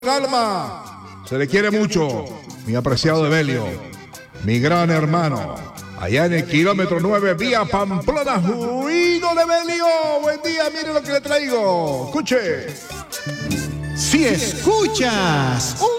Calma, se le quiere mucho, mi apreciado Evelio, mi gran hermano, allá en el kilómetro 9, vía Pamplona, Juido de Evelio. Buen día, mire lo que le traigo, escuche. Si escuchas